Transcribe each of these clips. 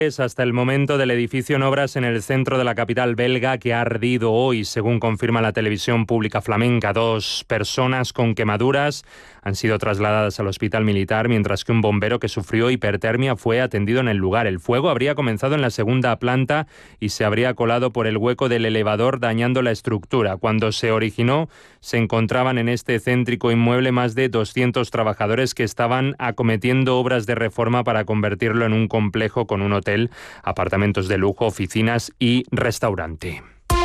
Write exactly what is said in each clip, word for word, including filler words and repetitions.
Hasta el momento del edificio en obras en el centro de la capital belga que ha ardido hoy, según confirma la televisión pública flamenca. Dos personas con quemaduras han sido trasladadas al hospital militar, mientras que un bombero que sufrió hipertermia fue atendido en el lugar. El fuego habría comenzado en la segunda planta y se habría colado por el hueco del elevador, dañando la estructura. Cuando se originó, se encontraban en este céntrico inmueble más de doscientos trabajadores que estaban acometiendo obras de reforma para convertirlo en un complejo con un hotel, apartamentos de lujo, oficinas y restaurante.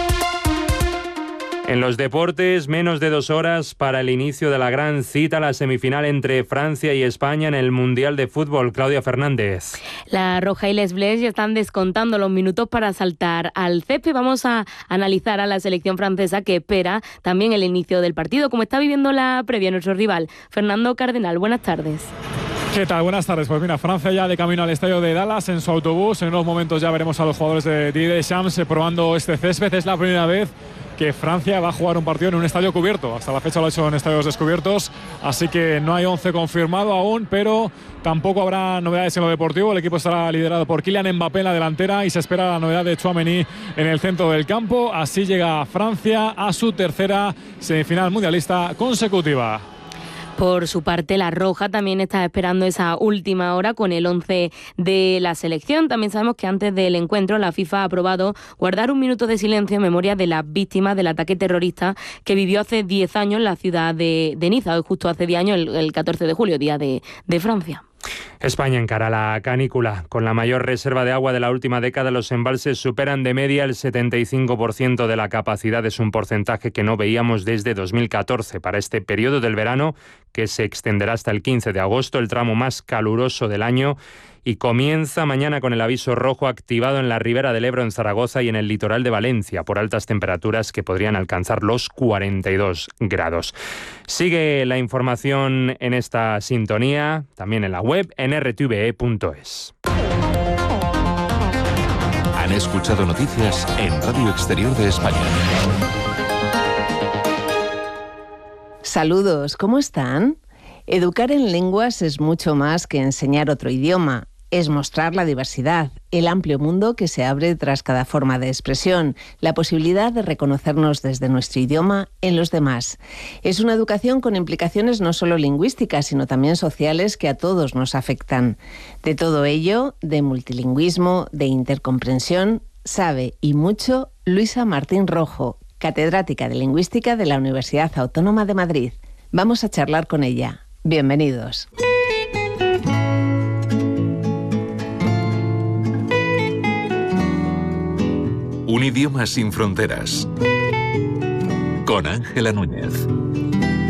En los deportes, menos de dos horas para el inicio de la gran cita, la semifinal entre Francia y España en el Mundial de Fútbol. Claudia Fernández. La Roja y Les Bleus ya están descontando los minutos para saltar al césped. Vamos a analizar a la selección francesa, que espera también el inicio del partido. Como está viviendo la previa nuestro rival, Fernando Cardenal. Buenas tardes. ¿Qué tal? Buenas tardes. Pues mira, Francia ya de camino al estadio de Dallas en su autobús. En unos momentos ya veremos a los jugadores de Didier Deschamps probando este césped. Es la primera vez que Francia va a jugar un partido en un estadio cubierto. Hasta la fecha lo ha hecho en estadios descubiertos, así que no hay once confirmado aún, pero tampoco habrá novedades en lo deportivo. El equipo estará liderado por Kylian Mbappé en la delantera y se espera la novedad de Tchouaméni en el centro del campo. Así llega Francia a su tercera semifinal mundialista consecutiva. Por su parte, la Roja también está esperando esa última hora con el once de la selección. También sabemos que antes del encuentro la FIFA ha aprobado guardar un minuto de silencio en memoria de las víctimas del ataque terrorista que vivió hace diez años en la ciudad de, de Niza, justo hace diez años, el, el catorce de julio, día de, de Francia. España encara la canícula. Con la mayor reserva de agua de la última década, los embalses superan de media el setenta y cinco por ciento de la capacidad. Es un porcentaje que no veíamos desde dos mil catorce. Para este periodo del verano, que se extenderá hasta el quince de agosto, el tramo más caluroso del año, y comienza mañana con el aviso rojo activado en la Ribera del Ebro, en Zaragoza, y en el litoral de Valencia, por altas temperaturas que podrían alcanzar los cuarenta y dos grados. Sigue la información en esta sintonía, también en la web, en r t v e punto es. Han escuchado noticias en Radio Exterior de España. Saludos, ¿cómo están? Educar en lenguas es mucho más que enseñar otro idioma. Es mostrar la diversidad, el amplio mundo que se abre tras cada forma de expresión, la posibilidad de reconocernos desde nuestro idioma en los demás. Es una educación con implicaciones no solo lingüísticas, sino también sociales que a todos nos afectan. De todo ello, de multilingüismo, de intercomprensión, sabe y mucho Luisa Martín Rojo, catedrática de Lingüística de la Universidad Autónoma de Madrid. Vamos a charlar con ella. Bienvenidos. Un idioma sin fronteras. Con Ángela Núñez.